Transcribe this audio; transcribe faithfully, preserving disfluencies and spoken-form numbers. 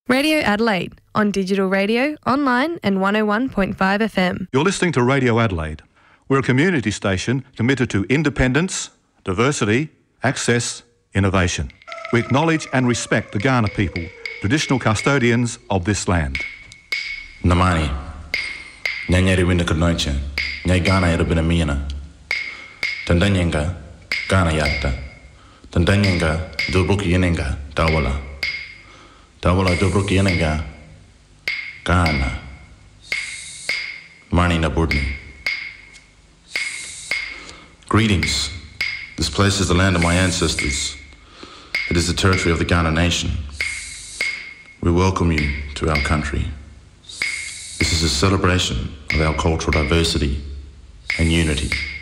Radio Adelaide, on digital radio, online and one oh one point five F M. You're listening to Radio Adelaide. We're a community station committed to independence, diversity, access, innovation. We acknowledge and respect the Kaurna people, traditional custodians of this land. Namani, Nyanyari Winnakarnocha, Nyagana Erabinamina, Tandanyenga, Ghana Yatta, Tandanyenga, Dubruki Yenenga, Tawala, Tawala Dubruki Yenenga, Ghana, Mani Nabudni. Greetings. This place is the land of my ancestors. It is the territory of the Kaurna nation. We welcome you to our country. This is a celebration of our cultural diversity and unity.